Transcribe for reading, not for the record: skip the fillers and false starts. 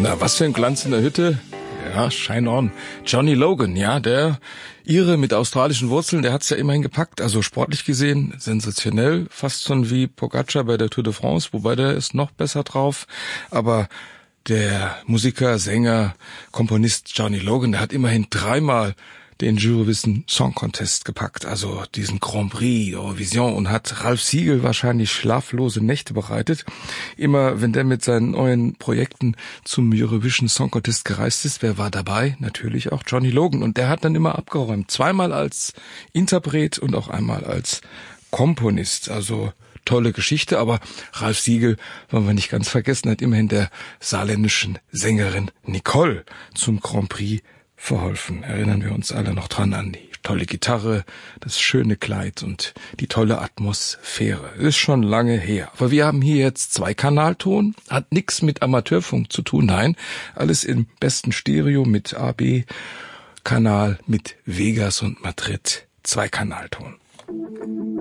Na, was für ein Glanz in der Hütte. Ja, shine on. Johnny Logan, ja, der Ire mit australischen Wurzeln, der hat's ja immerhin gepackt. Also sportlich gesehen sensationell, fast schon wie Pogacar bei der Tour de France, wobei der ist noch besser drauf. Aber der Musiker, Sänger, Komponist Johnny Logan, der hat immerhin 3-mal den Eurovision Song Contest gepackt, also diesen Grand Prix Eurovision, und hat Ralf Siegel wahrscheinlich schlaflose Nächte bereitet. Immer wenn der mit seinen neuen Projekten zum Eurovision Song Contest gereist ist, wer war dabei? Natürlich auch Johnny Logan, und der hat dann immer abgeräumt. 2-mal als Interpret und auch einmal als Komponist, also tolle Geschichte. Aber Ralf Siegel, wollen wir nicht ganz vergessen, hat immerhin der saarländischen Sängerin Nicole zum Grand Prix verholfen. Erinnern wir uns alle noch dran an die tolle Gitarre, das schöne Kleid und die tolle Atmosphäre. Ist schon lange her. Aber wir haben hier jetzt 2-Kanalton, hat nichts mit Amateurfunk zu tun, nein, alles im besten Stereo mit AB-Kanal, mit Vegas und Madrid, 2-Kanalton.